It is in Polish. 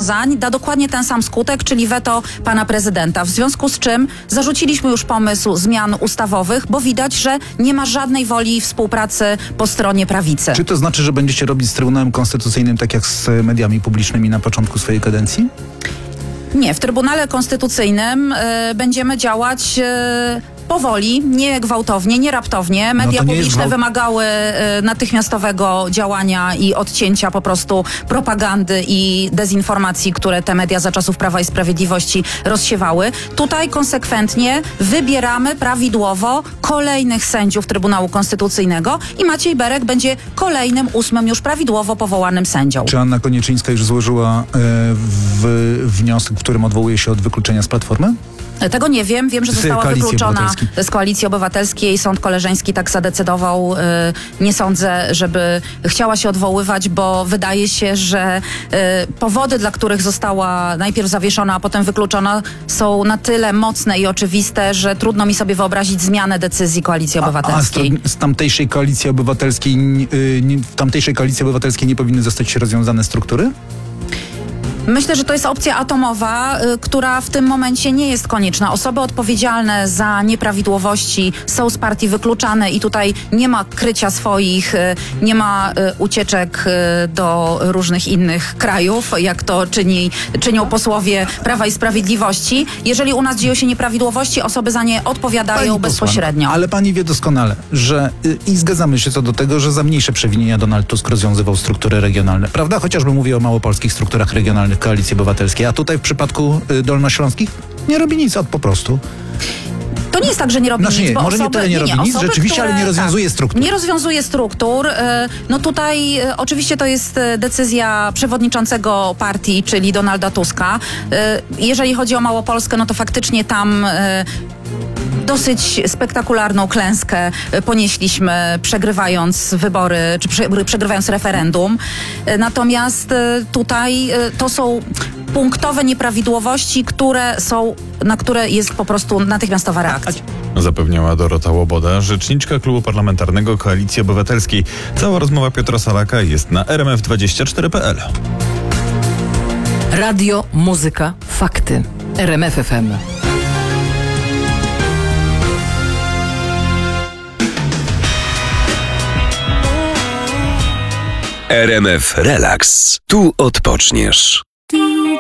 rozwiązań da dokładnie ten sam skutek, czyli weto pana prezydenta. W związku z czym zarzuciliśmy już pomysł zmian ustawowych, bo widać, że nie ma żadnej woli współpracy po stronie prawicy. Czy to znaczy, że będziecie robić z Trybunałem Konstytucyjnym tak jak z mediami publicznymi na początku swojej kadencji? Nie, w Trybunale Konstytucyjnym będziemy działać powoli, nie gwałtownie, nie raptownie. Media publiczne wymagały natychmiastowego działania i odcięcia po prostu propagandy i dezinformacji, które te media za czasów Prawa i Sprawiedliwości rozsiewały. Tutaj konsekwentnie wybieramy prawidłowo kolejnych sędziów Trybunału Konstytucyjnego i Maciej Berek będzie kolejnym 8 już prawidłowo powołanym sędzią. Czy Anna Koniecznińska już złożyła wniosek, w którym odwołuje się od wykluczenia z Platformy? Tego nie wiem. Wiem, że została wykluczona z Koalicji Obywatelskiej. Sąd koleżeński tak zadecydował. Nie sądzę, żeby chciała się odwoływać, bo wydaje się, że powody, dla których została najpierw zawieszona, a potem wykluczona, są na tyle mocne i oczywiste, że trudno mi sobie wyobrazić zmianę decyzji Koalicji Obywatelskiej. A z tamtejszej Koalicji Obywatelskiej, nie powinny zostać rozwiązane struktury? Myślę, że to jest opcja atomowa, która w tym momencie nie jest konieczna. Osoby odpowiedzialne za nieprawidłowości są z partii wykluczane i tutaj nie ma krycia swoich, nie ma ucieczek do różnych innych krajów, jak to czynią posłowie Prawa i Sprawiedliwości. Jeżeli u nas dzieją się nieprawidłowości, osoby za nie odpowiadają bezpośrednio. Ale pani wie doskonale, że i zgadzamy się co do tego, że za mniejsze przewinienia Donald Tusk rozwiązywał struktury regionalne. Prawda? Chociażby mówię o małopolskich strukturach regionalnych Koalicji Obywatelskiej, a tutaj w przypadku dolnośląskich nie robi nic, po prostu. To nie jest tak, że nie robi nic, bo może nie tyle nie robi nic, rzeczywiście, ale nie rozwiązuje struktur. Nie rozwiązuje struktur. No tutaj oczywiście to jest decyzja przewodniczącego partii, czyli Donalda Tuska. Jeżeli chodzi o Małopolskę, no to faktycznie tam dosyć spektakularną klęskę ponieśliśmy, przegrywając wybory, czy przegrywając referendum. Natomiast tutaj to są punktowe nieprawidłowości, na które jest po prostu natychmiastowa reakcja. Zapewniała Dorota Łoboda, rzeczniczka Klubu Parlamentarnego Koalicji Obywatelskiej. Cała rozmowa Piotra Salaka jest na rmf24.pl. Radio, muzyka, fakty. RMF FM. RMF Relax. Tu odpoczniesz.